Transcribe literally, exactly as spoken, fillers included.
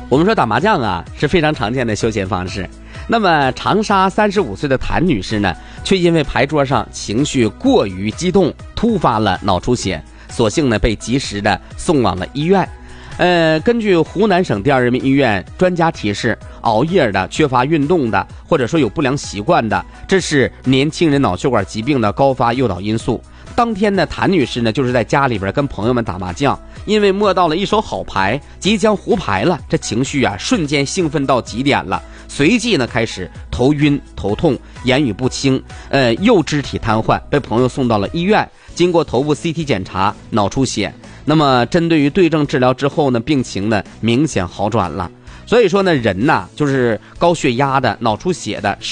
我们说打麻将啊是非常常见的休闲方式，那么长沙三十五岁的谭女士呢，却因为牌桌上情绪过于激动，突发了脑出血，所幸呢被及时的送往了医院。呃，根据湖南省第二人民医院专家提示，熬夜的、缺乏运动的，或者说有不良习惯的，这是年轻人脑血管疾病的高发诱导因素。当天呢，谭女士呢就是在家里边跟朋友们打麻将，因为摸到了一手好牌，即将胡牌了，这情绪啊瞬间兴奋到极点了，随即呢开始头晕头痛，言语不清，呃，右肢体瘫痪，被朋友送到了医院，经过头部 C T 检查，脑出血。那么针对于对症治疗之后呢，病情呢明显好转了。所以说呢，人呐，就是高血压的、脑出血的。